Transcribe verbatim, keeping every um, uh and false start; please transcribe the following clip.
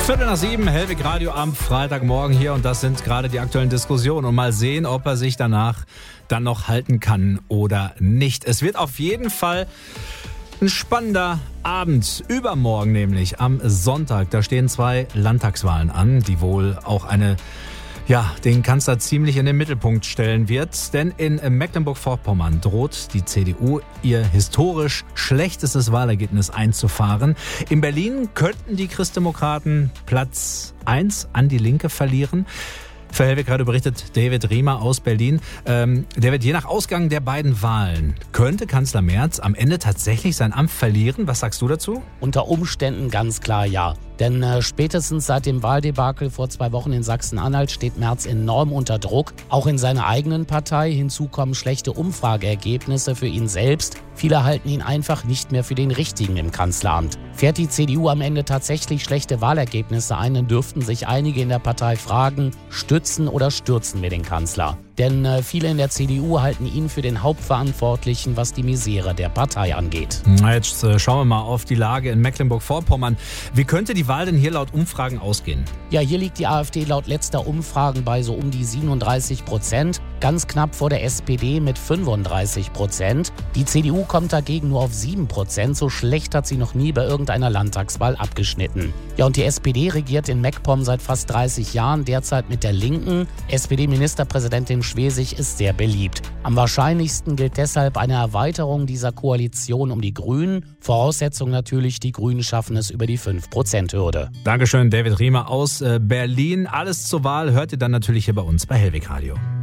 Viertel nach sieben, Hellwig Radio am Freitagmorgen hier und das sind gerade die aktuellen Diskussionen und mal sehen, ob er sich danach dann noch halten kann oder nicht. Es wird auf jeden Fall ein spannender Abend, übermorgen nämlich am Sonntag. Da stehen zwei Landtagswahlen an, die wohl auch eine ja, den Kanzler ziemlich in den Mittelpunkt stellen wird. Denn in Mecklenburg-Vorpommern droht die C D U ihr historisch schlechtestes Wahlergebnis einzufahren. In Berlin könnten die Christdemokraten Platz eins an die Linke verlieren. Für Hellwig Radio berichtet David Riemer aus Berlin. Ähm, David, je nach Ausgang der beiden Wahlen könnte Kanzler Merz am Ende tatsächlich sein Amt verlieren. Was sagst du dazu? Unter Umständen ganz klar ja. Denn äh, spätestens seit dem Wahldebakel vor zwei Wochen in Sachsen-Anhalt steht Merz enorm unter Druck. Auch in seiner eigenen Partei. Hinzu kommen schlechte Umfrageergebnisse für ihn selbst. Viele halten ihn einfach nicht mehr für den Richtigen im Kanzleramt. Fährt die C D U am Ende tatsächlich schlechte Wahlergebnisse ein, dann dürften sich einige in der Partei fragen, stützen oder stürzen wir den Kanzler? Denn äh, viele in der C D U halten ihn für den Hauptverantwortlichen, was die Misere der Partei angeht. Na, jetzt äh, schauen wir mal auf die Lage in Mecklenburg-Vorpommern. Wie könnte die Wahl denn hier laut Umfragen ausgehen? Ja, hier liegt die AfD laut letzter Umfragen bei so um die siebenunddreißig Prozent. Ganz knapp vor der S P D mit fünfunddreißig Prozent. Die C D U kommt dagegen nur auf sieben Prozent. So schlecht hat sie noch nie bei irgendeiner Landtagswahl abgeschnitten. Ja, und die S P D regiert in MacPom seit fast dreißig Jahren, derzeit mit der Linken. S P D-Ministerpräsidentin Schwesig ist sehr beliebt. Am wahrscheinlichsten gilt deshalb eine Erweiterung dieser Koalition um die Grünen. Voraussetzung natürlich, die Grünen schaffen es über die fünf Prozent Hürde. Dankeschön, David Riemer aus Berlin. Alles zur Wahl hört ihr dann natürlich hier bei uns bei Hellwig Radio.